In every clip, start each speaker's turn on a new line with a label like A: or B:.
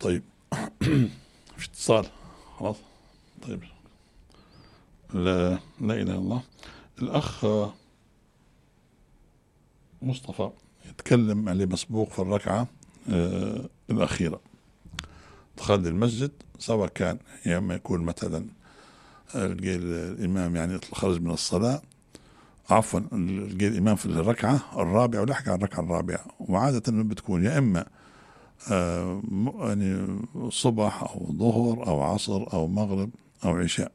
A: طيب. في اتصال. خلاص. طيب. لا لا إله إلا الله. الأخ مصطفى يتكلم عليه مسبوق في الركعة الأخيرة. دخل المسجد، سواء كان يا إما يكون مثلا الإمام يعني خرج من الصلاة، عفوا الإمام في الركعة الرابعة ولحق على الركعة الرابعة، وعادة بتكون يا إما يعني صبح أو ظهر أو عصر أو مغرب أو عشاء.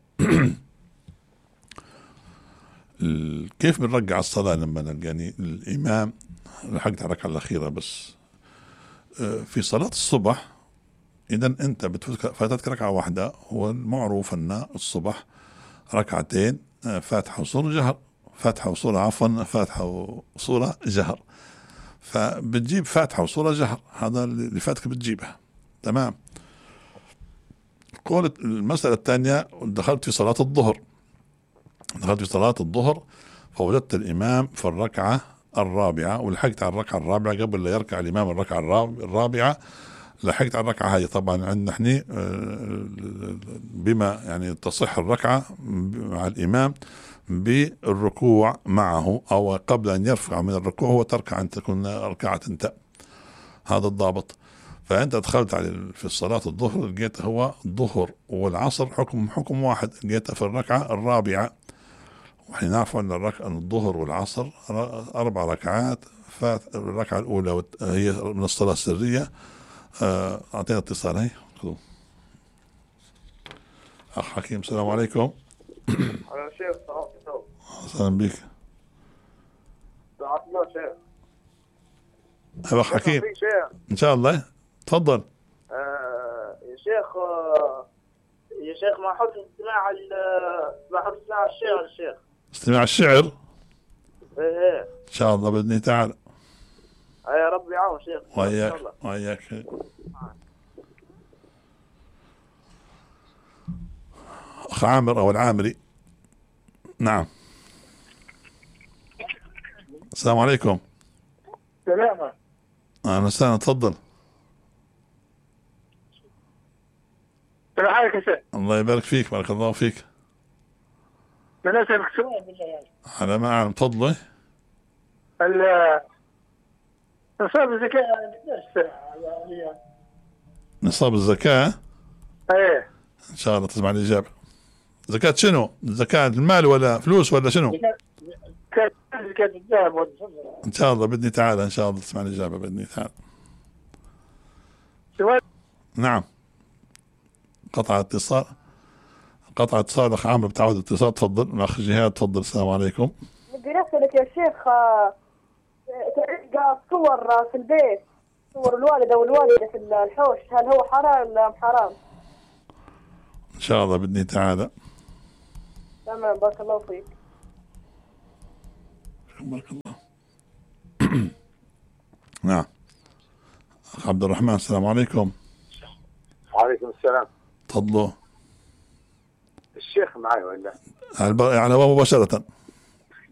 A: كيف بنرجع الصلاة لما يعني الإمام لحقت على الركعة الأخيرة بس؟ في صلاة الصبح إذا أنت فاتتك ركعة واحدة، هو المعروف أن الصبح ركعتين فاتحة وصورة جهر، فاتحة وصورة عفوا فاتحة وصورة جهر، فبتجيب فاتحة وصورة جهر، هذا اللي فاتك بتجيبها. تمام. قولت المسألة الثانية، دخلت في صلاة الظهر، فوجدت الإمام في الركعة الرابعة ولحقت على الركعة الرابعة قبل لا يركع الإمام الركعة الرابعة، لحقت على الركعة هذه. طبعا عندنا احنا بما يعني تصح الركعة مع الإمام بالركوع معه، أو قبل أن يرفع من الركوع هو تركع أن تكون ركعة انت، هذا الضابط. فأنت دخلت في الصلاة الظهر، لقيت هو الظهر والعصر حكم واحد، لقيتها في الركعة الرابعة، ونحن نعرف أن الظهر والعصر 4 ركعات، فالركعة الأولى هي من الصلاة السرية. أعطينا اتصال. هي أخ حكيم، السلام عليكم.
B: أنا شيخ.
A: أهلا بك.
B: دعاء الله شيخ.
A: أخ حكيم. إن شاء الله، تفضل.
B: يا شيخ، ما حكم استماع الشعر يا شيخ؟
A: استماع الشعر؟
B: إيه
A: إن شاء الله بإذن الله تعالى.
B: يا رب يعاون شيخ.
A: وإياك. أخ عامر أو العامري. نعم. السلام عليكم.
B: سلامة.
A: أهلا وسهلا، تفضل.
B: السلام عليكم يا شيخ.
A: الله يبارك فيك، بارك الله فيك.
B: أنا أسألك سؤال بالله.
A: على ما أعلم، تفضل.
B: نصاب الزكاة يعني
A: نصاب الزكاة؟
B: إيه.
A: إن شاء الله تسمع الإجابة. زكاة شنو؟ زكاة المال ولا فلوس ولا شنو؟
B: زكاة الذهب.
A: إن شاء الله بإذن تعالى، إن شاء الله تسمع الإجابة بإذن تعالى.
B: سؤال.
A: نعم. قطع اتصال أخ عامر، بتعود اتصال. تفضل. الأخ جهاد، تفضل. السلام عليكم.
C: بدي أسألك يا شيخ، تلقى صور في البيت، صور الوالدة والوالدة في الحوش، هل هو حرام ولا حرام؟
A: إن شاء الله بإذن تعالى.
C: تمام، بارك الله فيك.
A: بارك الله. نعم. أخ عبد الرحمن، السلام عليكم.
D: وعليكم السلام.
A: تفضلوا.
D: الشيخ معي ولا؟
A: على الهواء مباشرة.